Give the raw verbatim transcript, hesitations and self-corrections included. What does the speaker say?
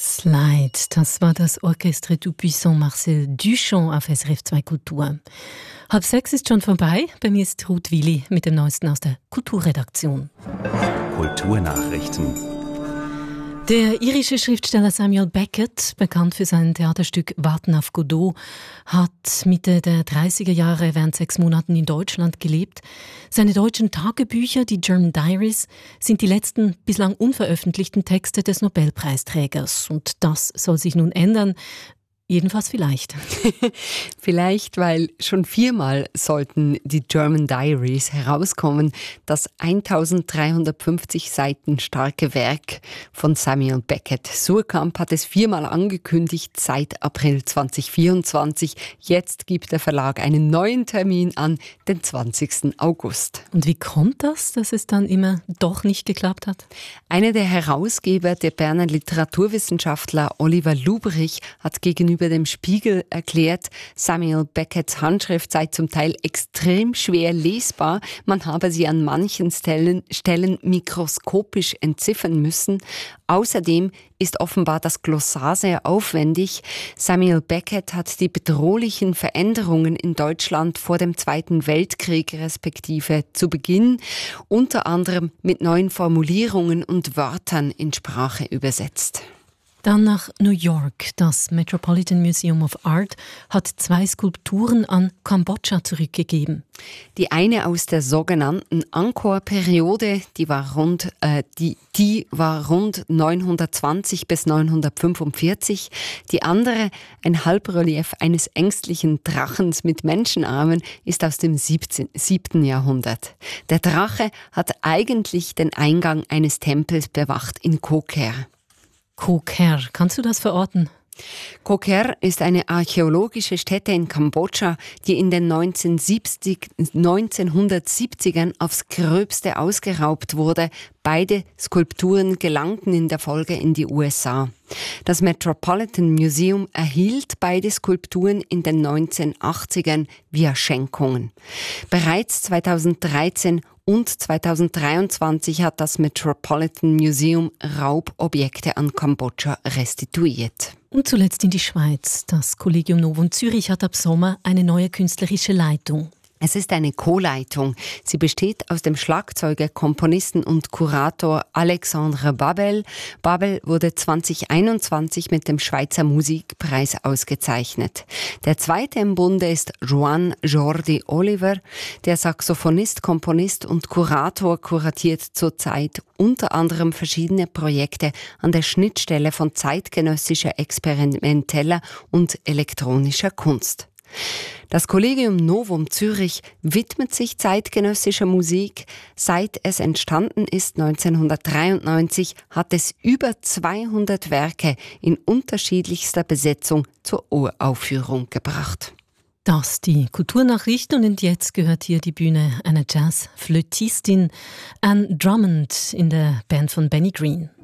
Slide, das war das Orchestre Tout-Puissant Marcel Duchamp auf S R F zwei Kultur. Halb sechs ist schon vorbei. Bei mir ist Ruth Willi mit dem Neuesten aus der Kulturredaktion. Kulturnachrichten. Der irische Schriftsteller Samuel Beckett, bekannt für sein Theaterstück Warten auf Godot, hat Mitte der dreißiger Jahre während sechs Monaten in Deutschland gelebt. Seine deutschen Tagebücher, die German Diaries, sind die letzten bislang unveröffentlichten Texte des Nobelpreisträgers. Und das soll sich nun ändern. Jedenfalls vielleicht. Vielleicht, weil schon viermal sollten die German Diaries herauskommen, das eintausenddreihundertfünfzig Seiten starke Werk von Samuel Beckett. Suhrkamp hat es viermal angekündigt seit April zweitausendvierundzwanzig. Jetzt gibt der Verlag einen neuen Termin an, den zwanzigsten August. Und wie kommt das, dass es dann immer doch nicht geklappt hat? Einer der Herausgeber, der Berner Literaturwissenschaftler Oliver Lubrich, hat gegenüber dem Spiegel erklärt, Samuel Becketts Handschrift sei zum Teil extrem schwer lesbar. Man habe sie an manchen Stellen, Stellen mikroskopisch entziffern müssen. Außerdem ist offenbar das Glossar sehr aufwendig. Samuel Beckett hat die bedrohlichen Veränderungen in Deutschland vor dem Zweiten Weltkrieg respektive zu Beginn unter anderem mit neuen Formulierungen und Wörtern in Sprache übersetzt. Dann nach New York. Das Metropolitan Museum of Art hat zwei Skulpturen an Kambodscha zurückgegeben. Die eine aus der sogenannten Angkor-Periode, die war rund, äh, die, die war rund neunhundertzwanzig bis neunhundertfünfundvierzig. Die andere, ein Halbrelief eines ängstlichen Drachens mit Menschenarmen, ist aus dem siebten Jahrhundert. Der Drache hat eigentlich den Eingang eines Tempels bewacht in Ko Kher. Ko Kher, kannst du das verorten? Ko Kher ist eine archäologische Stätte in Kambodscha, die in den neunzehnhundertsiebzigern aufs Gröbste ausgeraubt wurde. Beide Skulpturen gelangten in der Folge in die U S A. Das Metropolitan Museum erhielt beide Skulpturen in den neunzehnhundertachtzigern via Schenkungen. Bereits zweitausenddreizehn und zweitausenddreiundzwanzig hat das Metropolitan Museum Raubobjekte an Kambodscha restituiert. Und zuletzt in die Schweiz. Das Collegium Novum Zürich hat ab Sommer eine neue künstlerische Leitung. Es ist eine Co-Leitung. Sie besteht aus dem Schlagzeuger, Komponisten und Kurator Alexandre Babel. Babel wurde zweitausendeinundzwanzig mit dem Schweizer Musikpreis ausgezeichnet. Der zweite im Bunde ist Juan Jordi Oliver. Der Saxophonist, Komponist und Kurator kuratiert zurzeit unter anderem verschiedene Projekte an der Schnittstelle von zeitgenössischer, experimenteller und elektronischer Kunst. Das Collegium Novum Zürich widmet sich zeitgenössischer Musik. Seit es entstanden ist, neunzehnhundertdreiundneunzig, hat es über zweihundert Werke in unterschiedlichster Besetzung zur Uraufführung gebracht. Das die Kulturnachrichten und jetzt gehört hier die Bühne einer Jazzflötistin, Anne Drummond in der Band von Benny Green.